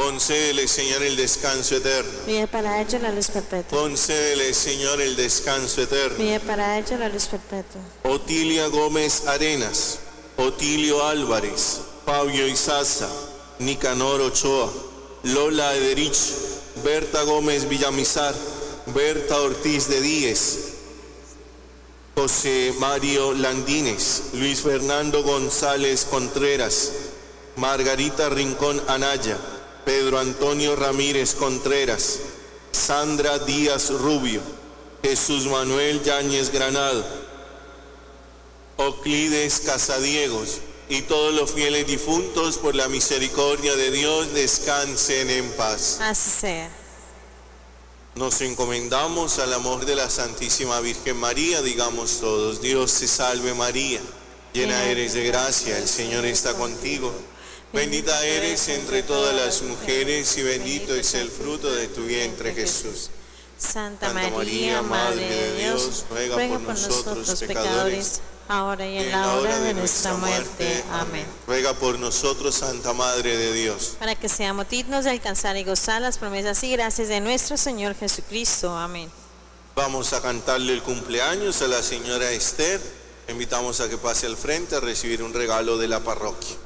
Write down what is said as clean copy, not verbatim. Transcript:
Concédele, Señor, el descanso eterno. Pide para ellos la luz perpetua. Concédele, Señor, el descanso eterno. Pide para ellos la luz perpetua. Otilia Gómez Arenas, Otilio Álvarez, Fabio Izaza, Nicanor Ochoa, Lola Ederich, Berta Gómez Villamizar, Berta Ortiz de Díez, José Mario Landines, Luis Fernando González Contreras, Margarita Rincón Anaya, Pedro Antonio Ramírez Contreras, Sandra Díaz Rubio, Jesús Manuel Yáñez Granado, Euclides Casadiegos y todos los fieles difuntos, por la misericordia de Dios, descansen en paz. Así sea. Nos encomendamos al amor de la Santísima Virgen María. Digamos todos: Dios te salve María, llena eres de gracia, el Señor está contigo. Bendita eres entre todas las mujeres y bendito es el fruto de tu vientre, Jesús. Santa María, Madre de Dios, ruega por nosotros pecadores, ahora y en la hora de nuestra muerte. Amén. Ruega por nosotros, Santa Madre de Dios, para que seamos dignos de alcanzar y gozar las promesas y gracias de nuestro Señor Jesucristo. Amén. Vamos a cantarle el cumpleaños a la señora Esther. Invitamos a que pase al frente a recibir un regalo de la parroquia.